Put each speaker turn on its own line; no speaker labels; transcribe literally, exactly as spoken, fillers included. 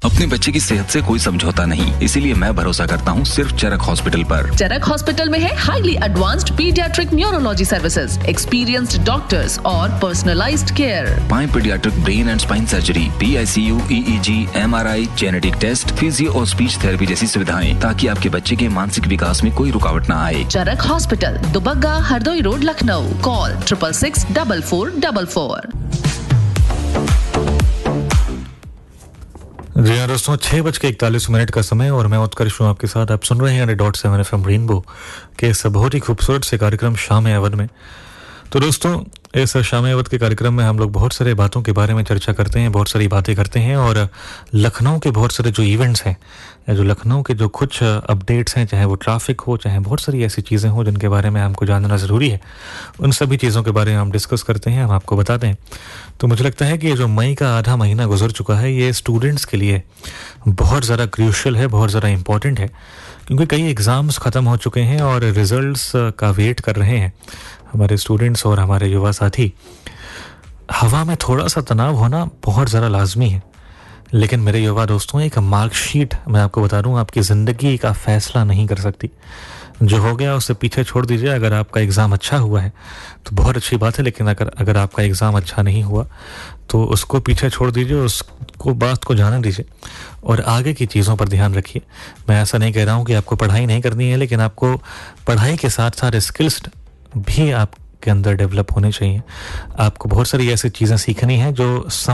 अपने बच्चे की सेहत से कोई समझौता नहीं, इसीलिए मैं भरोसा करता हूँ सिर्फ चरक हॉस्पिटल पर।
चरक हॉस्पिटल में है highly advanced paediatric neurology services, experienced doctors और पर्सनलाइज्ड केयर।
पाए paediatric brain and spine surgery, P I C you, E E ji, M R I, genetic test, physio और स्पीच थेरेपी जैसी सुविधाएं, ताकि आपके बच्चे के मानसिक विकास में कोई रुकावट न आए।
चरक hospital, Dubagga, Hardoi road, Lucknow. Call triple six double four double four.
जी हाँ दोस्तों, छः बज के इकतालीस मिनट का समय और मैं उत्कर्ष हूँ आपके साथ। आप सुन रहे हैं dot seven F M rainbow के इस बहुत ही खूबसूरत से कार्यक्रम शाम अवध में। तो दोस्तों, इस शाम अवध के कार्यक्रम में हम लोग बहुत सारे बातों के बारे में चर्चा करते हैं, बहुत सारी बातें करते हैं और लखनऊ के बहुत सारे जो इवेंट्स हैं या जो लखनऊ के जो कुछ अपडेट्स हैं, चाहे वो ट्रैफिक हो, चाहे बहुत सारी ऐसी चीज़ें हों जिनके बारे में हमको जानना ज़रूरी है, उन सभी चीज़ों के बारे में हम डिस्कस करते हैं, हम आपको बताते हैं। तो मुझे लगता है कि ये जो मई का आधा महीना गुजर चुका है, ये स्टूडेंट्स के लिए बहुत ज़्यादा क्रूशियल है, बहुत ज़्यादा इम्पॉर्टेंट है, क्योंकि कई एग्ज़ाम्स ख़त्म हो चुके हैं और रिज़ल्ट्स का वेट कर रहे हैं हमारे स्टूडेंट्स और हमारे युवा साथी। हवा में थोड़ा सा तनाव होना बहुत ज़्यादा लाजमी है, लेकिन मेरे युवा दोस्तों, एक मार्कशीट मैं आपको बता दूं आपकी ज़िंदगी का फ़ैसला नहीं कर सकती। जो हो गया उसे पीछे छोड़ दीजिए। अगर आपका एग्ज़ाम अच्छा हुआ है तो बहुत अच्छी बात है, लेकिन अगर अगर आपका एग्ज़ाम अच्छा नहीं हुआ तो उसको पीछे छोड़ दीजिए, उसको बात को जाने दीजिए और आगे की चीज़ों पर ध्यान रखिए। मैं ऐसा नहीं कह रहा हूँ कि आपको पढ़ाई नहीं करनी है, लेकिन आपको पढ़ाई के साथ साथ स्किल्स भी आपके अंदर डेवलप होने चाहिए। आपको बहुत सारी ऐसी चीज़ें सीखनी हैं जो